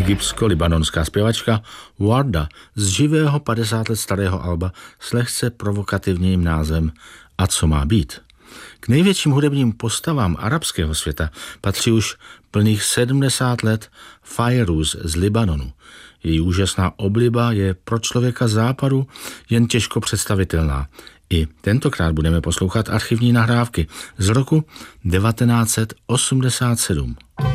egyptsko-libanonská zpěvačka Warda z živého 50 let starého alba s lehce provokativním názvem A co má být. K největším hudebním postavám arabského světa patří už plných 70 let Fairuz z Libanonu. Její úžasná obliba je pro člověka západu jen těžko představitelná. I tentokrát budeme poslouchat archivní nahrávky z roku 1987.